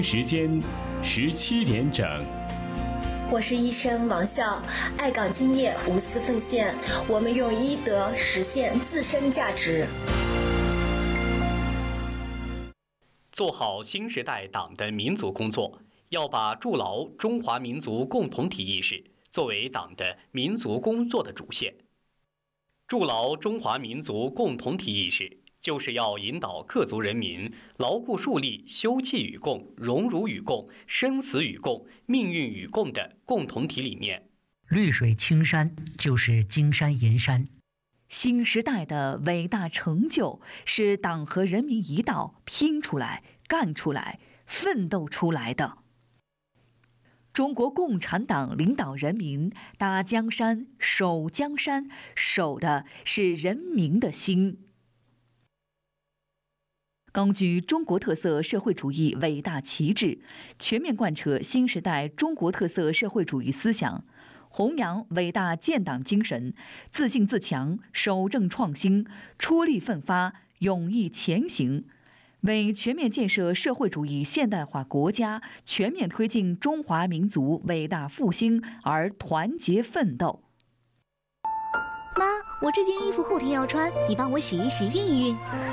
时间17点整。 我是医生王笑，爱岗敬业，无私奉献，我们用医德实现自身价值。 做好新时代党的民族工作，要把筑牢中华民族共同体意识作为党的民族工作的主线。筑牢中华民族共同体意识，就是要引导各族人民牢固树立休戚与共、荣辱与共、生死与共、命运与共的共同体理念。 绿水青山就是金山银山。 新时代的伟大成就是党和人民一道拼出来、干出来、奋斗出来的。中国共产党领导人民打江山、守江山，守的是人民的心。高举中国特色社会主义伟大旗帜，全面贯彻新时代中国特色社会主义思想，弘扬伟大建党精神，自信自强，守正创新，出力奋发，勇毅前行，为全面建设社会主义现代化国家、全面推进中华民族伟大复兴而团结奋斗。 妈，我这件衣服后天要穿，你帮我洗一洗、熨一熨。